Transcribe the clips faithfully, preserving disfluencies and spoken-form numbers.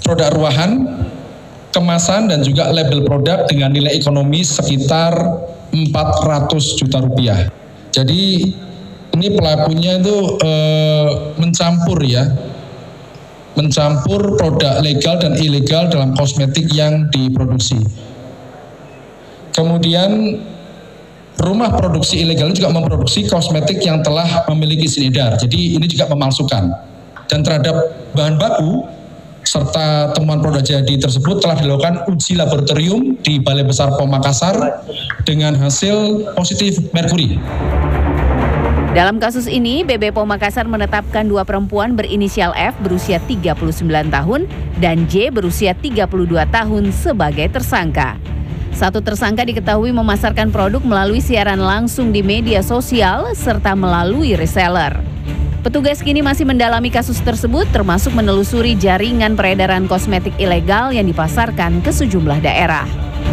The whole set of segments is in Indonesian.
produk ruahan, kemasan dan juga label produk dengan nilai ekonomi sekitar empat ratus juta rupiah. Jadi ini pelakunya itu eh, mencampur ya, mencampur produk legal dan ilegal dalam kosmetik yang diproduksi. Kemudian rumah produksi ilegal juga memproduksi kosmetik yang telah memiliki izin edar. Jadi ini juga memalsukan. Dan terhadap bahan baku serta temuan produk jadi tersebut telah dilakukan uji laboratorium di Balai Besar P O M Makassar dengan hasil positif merkuri. Dalam kasus ini, B B P O M Makassar menetapkan dua perempuan berinisial F berusia tiga puluh sembilan tahun dan J berusia tiga puluh dua tahun sebagai tersangka. Satu tersangka diketahui memasarkan produk melalui siaran langsung di media sosial serta melalui reseller. Petugas kini masih mendalami kasus tersebut termasuk menelusuri jaringan peredaran kosmetik ilegal yang dipasarkan ke sejumlah daerah.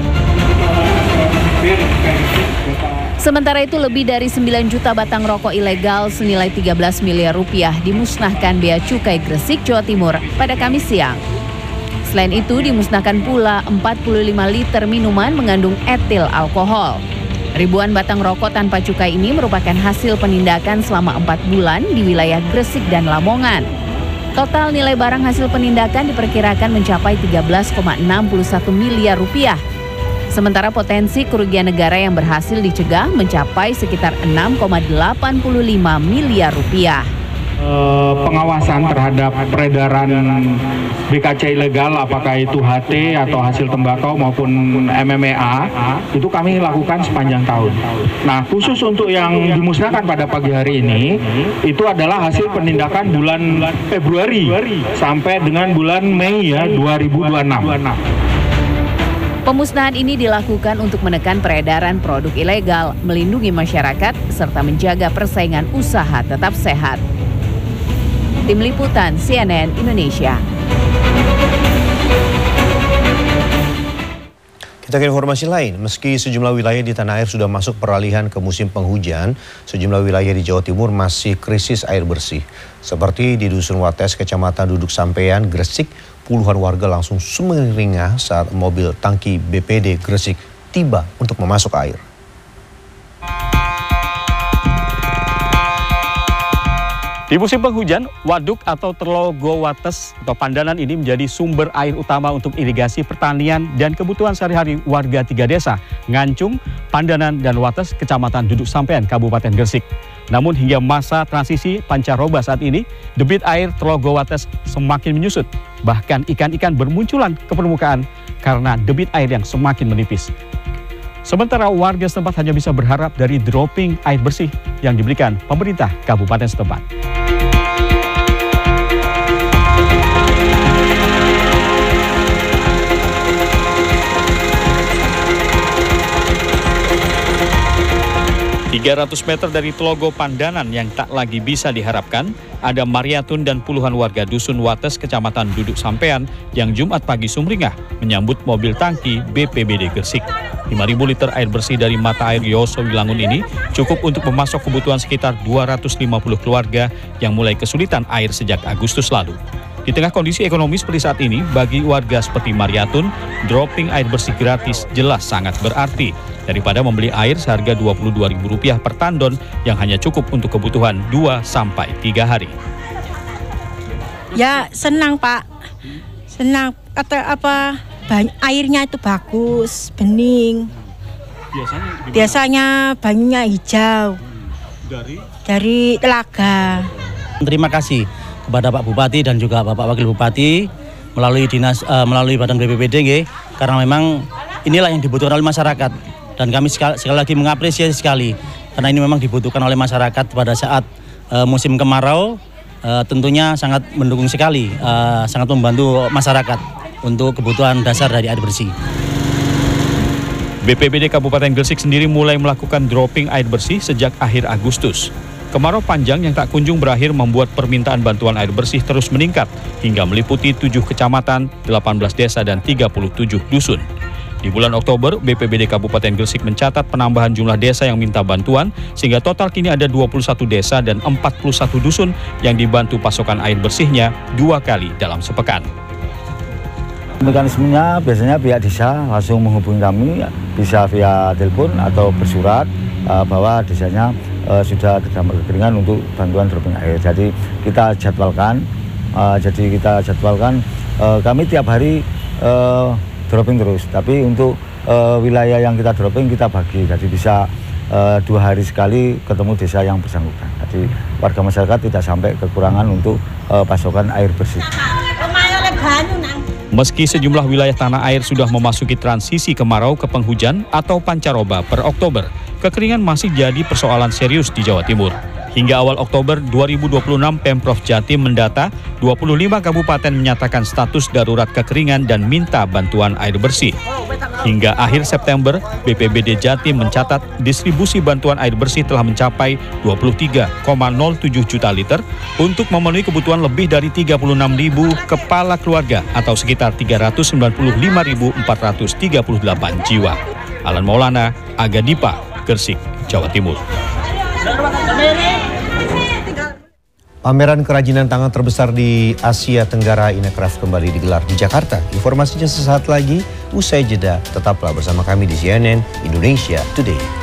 Sementara itu lebih dari sembilan juta batang rokok ilegal senilai tiga belas miliar rupiah dimusnahkan Bea Cukai Gresik, Jawa Timur pada Kamis siang. Selain itu dimusnahkan pula empat puluh lima liter minuman mengandung etil alkohol. Ribuan batang rokok tanpa cukai ini merupakan hasil penindakan selama empat bulan di wilayah Gresik dan Lamongan. Total nilai barang hasil penindakan diperkirakan mencapai tiga belas koma enam satu miliar rupiah. Sementara potensi kerugian negara yang berhasil dicegah mencapai sekitar enam koma delapan lima miliar rupiah. Pengawasan terhadap peredaran B K C ilegal, apakah itu H T atau hasil tembakau maupun M M E A, itu kami lakukan sepanjang tahun. Nah, khusus untuk yang dimusnahkan pada pagi hari ini, itu adalah hasil penindakan bulan Februari sampai dengan bulan Mei ya dua ribu dua puluh enam. Pemusnahan ini dilakukan untuk menekan peredaran produk ilegal, melindungi masyarakat, serta menjaga persaingan usaha tetap sehat. Tim Liputan C N N Indonesia. Kita ke informasi lain, meski sejumlah wilayah di tanah air sudah masuk peralihan ke musim penghujan, sejumlah wilayah di Jawa Timur masih krisis air bersih. Seperti di Dusun Wates, Kecamatan Duduk Sampean, Gresik, puluhan warga langsung sumringah saat mobil tangki B P D Gresik tiba untuk memasok air. Di musim penghujan, waduk atau Telogo Wates atau Pandanan ini menjadi sumber air utama untuk irigasi pertanian dan kebutuhan sehari-hari warga tiga desa, Ngancung, Pandanan, dan Wates, Kecamatan Duduk Sampean, Kabupaten Gresik. Namun hingga masa transisi pancaroba saat ini, debit air Telogo Wates semakin menyusut. Bahkan ikan-ikan bermunculan ke permukaan karena debit air yang semakin menipis. Sementara warga setempat hanya bisa berharap dari dropping air bersih yang diberikan pemerintah kabupaten setempat. tiga ratus meter dari Telogo Pandanan yang tak lagi bisa diharapkan, ada Mariatun dan puluhan warga Dusun Wates, Kecamatan Duduk Sampean yang Jumat pagi sumringah menyambut mobil tangki B P B D Gresik. lima ribu liter air bersih dari mata air Yoso Wilangun ini cukup untuk memasok kebutuhan sekitar dua ratus lima puluh keluarga yang mulai kesulitan air sejak Agustus lalu. Di tengah kondisi ekonomi seperti saat ini, bagi warga seperti Mariatun, dropping air bersih gratis jelas sangat berarti daripada membeli air seharga dua puluh dua ribu rupiah per tandon yang hanya cukup untuk kebutuhan dua sampai tiga hari. Ya senang Pak, senang kata apa banyak, airnya itu bagus, bening. Biasanya, Biasanya banyunya hijau. Dari? Dari telaga. Terima kasih kepada Pak Bupati dan juga Bapak Wakil Bupati melalui dinas uh, melalui Badan B P B D nggih, karena memang inilah yang dibutuhkan oleh masyarakat dan kami sekali, sekali lagi mengapresiasi sekali karena ini memang dibutuhkan oleh masyarakat pada saat uh, musim kemarau, uh, tentunya sangat mendukung sekali, uh, sangat membantu masyarakat untuk kebutuhan dasar dari air bersih. B P B D Kabupaten Gresik sendiri mulai melakukan dropping air bersih sejak akhir Agustus. Kemarau panjang yang tak kunjung berakhir membuat permintaan bantuan air bersih terus meningkat hingga meliputi tujuh kecamatan, delapan belas desa, dan tiga puluh tujuh dusun. Di bulan Oktober, B P B D Kabupaten Gresik mencatat penambahan jumlah desa yang minta bantuan sehingga total kini ada dua puluh satu desa dan empat puluh satu dusun yang dibantu pasokan air bersihnya dua kali dalam sepekan. Mekanismenya biasanya pihak desa langsung menghubungi kami, bisa via telepon atau bersurat uh, bahwa desanya uh, sudah terdampak kekeringan untuk bantuan dropping air. Jadi kita jadwalkan, uh, jadi kita jadwalkan uh, kami tiap hari uh, dropping terus. Tapi untuk uh, wilayah yang kita dropping kita bagi, jadi bisa uh, dua hari sekali ketemu desa yang bersangkutan. Jadi warga masyarakat tidak sampai kekurangan untuk uh, pasokan air bersih. Meski sejumlah wilayah tanah air sudah memasuki transisi kemarau ke penghujan atau pancaroba per Oktober, kekeringan masih jadi persoalan serius di Jawa Timur. Hingga awal Oktober dua ribu dua puluh enam, Pemprov Jatim mendata dua puluh lima kabupaten menyatakan status darurat kekeringan dan minta bantuan air bersih. Hingga akhir September, B P B D Jatim mencatat distribusi bantuan air bersih telah mencapai dua puluh tiga koma nol tujuh juta liter untuk memenuhi kebutuhan lebih dari tiga puluh enam ribu kepala keluarga atau sekitar tiga ratus sembilan puluh lima ribu empat ratus tiga puluh delapan jiwa. Alan Maulana, Aga Dipa, Gresik, Jawa Timur. Pameran kerajinan tangan terbesar di Asia Tenggara Inacraft kembali digelar di Jakarta. Informasinya sesaat lagi, usai jeda. Tetaplah bersama kami di C N N Indonesia Today.